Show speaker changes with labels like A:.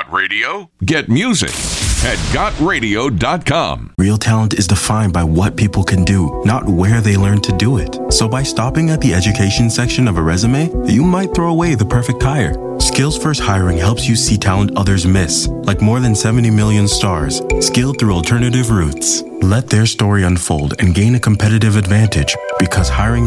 A: Got radio? Get music at gotradio.com.
B: Real talent is defined by what people can do, not where they learn to do it. So by stopping at the education section of a resume, you might throw away the perfect hire. Skills First Hiring helps you see talent others miss, like more than 70 million stars, skilled through alternative routes. Let their story unfold and gain a competitive advantage, because hiring